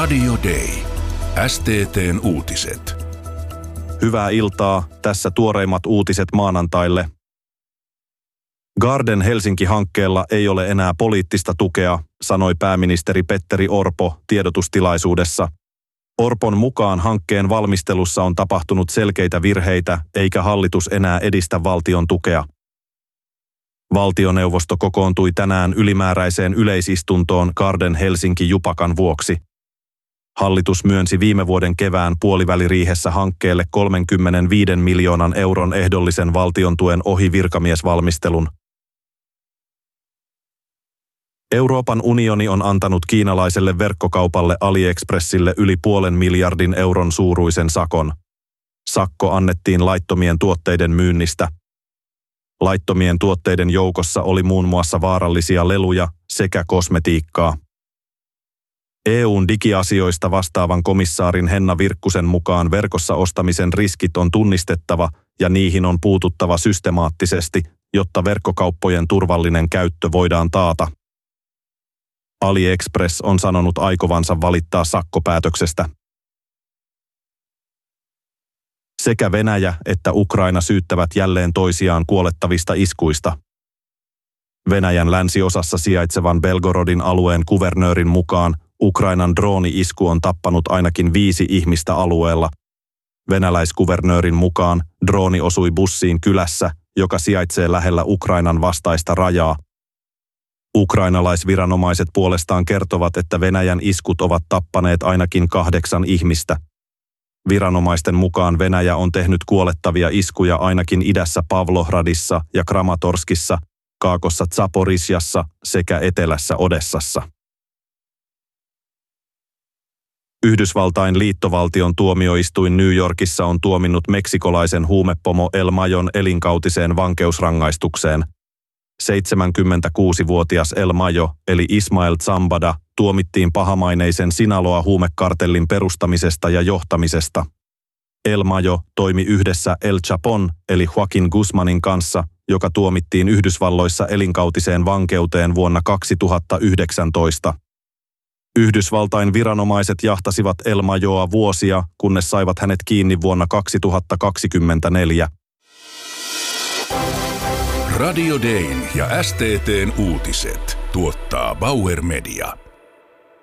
Radio Day. STT:n uutiset. Hyvää iltaa, tässä tuoreimmat uutiset maanantaille. Garden Helsinki-hankkeella ei ole enää poliittista tukea, sanoi pääministeri Petteri Orpo tiedotustilaisuudessa. Orpon mukaan hankkeen valmistelussa on tapahtunut selkeitä virheitä, eikä hallitus enää edistä valtion tukea. Valtioneuvosto kokoontui tänään ylimääräiseen yleisistuntoon Garden Helsinki-jupakan vuoksi. Hallitus myönsi viime vuoden kevään puoliväliriihessä hankkeelle 35 miljoonan euron ehdollisen valtiontuen ohi virkamiesvalmistelun. Euroopan unioni on antanut kiinalaiselle verkkokaupalle AliExpressille yli 500 miljardin euron suuruisen sakon. Sakko annettiin laittomien tuotteiden myynnistä. Laittomien tuotteiden joukossa oli muun muassa vaarallisia leluja sekä kosmetiikkaa. EU:n digiasioista vastaavan komissaarin Henna Virkkusen mukaan verkossa ostamisen riskit on tunnistettava ja niihin on puututtava systemaattisesti, jotta verkkokauppojen turvallinen käyttö voidaan taata. AliExpress on sanonut aikovansa valittaa sakkopäätöksestä. Sekä Venäjä että Ukraina syyttävät jälleen toisiaan kuolettavista iskuista. Venäjän länsiosassa sijaitsevan Belgorodin alueen kuvernöörin mukaan Ukrainan drooni-isku on tappanut ainakin 5 ihmistä alueella. Venäläiskuvernöörin mukaan drooni osui bussiin kylässä, joka sijaitsee lähellä Ukrainan vastaista rajaa. Ukrainalaisviranomaiset puolestaan kertovat, että Venäjän iskut ovat tappaneet ainakin 8 ihmistä. Viranomaisten mukaan Venäjä on tehnyt kuolettavia iskuja ainakin idässä Pavlohradissa ja Kramatorskissa, kaakossa Zaporizjassa sekä etelässä Odessassa. Yhdysvaltain liittovaltion tuomioistuin New Yorkissa on tuominnut meksikolaisen huumepomo El Mayon elinkautiseen vankeusrangaistukseen. 76-vuotias El Mayo eli Ismael Zambada tuomittiin pahamaineisen Sinaloa-huumekartellin perustamisesta ja johtamisesta. El Mayo toimi yhdessä El Chapon eli Joaquin Guzmanin kanssa, joka tuomittiin Yhdysvalloissa elinkautiseen vankeuteen vuonna 2019. Yhdysvaltain viranomaiset jahtasivat El Mayoa vuosia, kunnes saivat hänet kiinni vuonna 2024. Radio Dayn ja STT:n uutiset tuottaa Bauer Media.